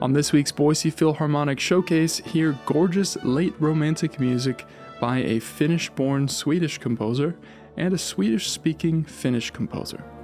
On this week's Boise Philharmonic Showcase, hear gorgeous late romantic music by a Finnish-born Swedish composer and a Swedish-speaking Finnish composer.